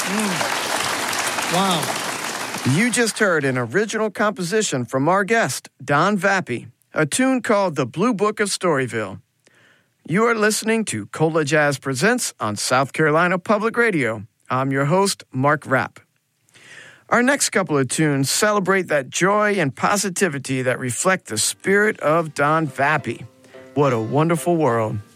Wow. You just heard an original composition from our guest, Don Vappy, a tune called The Blue Book of Storyville. You are listening to Cola Jazz Presents on South Carolina Public Radio. I'm your host, Mark Rapp. Our next couple of tunes celebrate that joy and positivity that reflect the spirit of Don Vappy. What a wonderful world.